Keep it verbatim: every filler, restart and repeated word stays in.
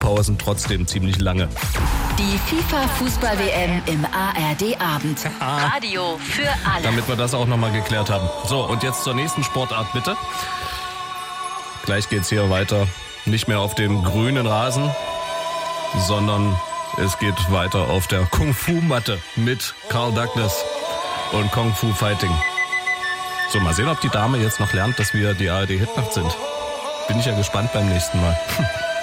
Pausen trotzdem ziemlich lange. Die FIFA-Fußball-W M im A R D-Abend. Radio für alle. Damit wir das auch nochmal geklärt haben. So, und jetzt zur nächsten Sportart bitte. Gleich geht's hier weiter. Nicht mehr auf dem grünen Rasen, sondern es geht weiter auf der Kung-Fu-Matte mit Carl Douglas und Kung-Fu Fighting. So, mal sehen, ob die Dame jetzt noch lernt, dass wir die A R D-Hitnacht sind. Bin ich ja gespannt beim nächsten Mal.